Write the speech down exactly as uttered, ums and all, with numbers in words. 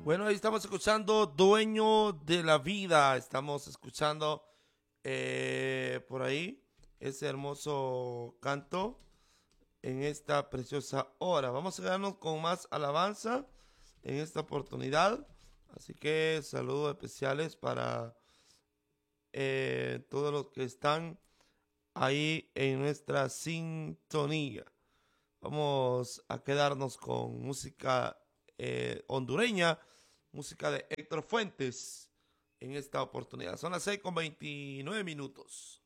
Bueno, ahí estamos escuchando Dueño de la Vida. Estamos escuchando eh, por ahí ese hermoso canto en esta preciosa hora. Vamos a quedarnos con más alabanza en esta oportunidad. Así que saludos especiales para eh, todos los que están ahí en nuestra sintonía. Vamos a quedarnos con música eh, hondureña, música de Héctor Fuentes en esta oportunidad. Son las seis con veintinueve minutos.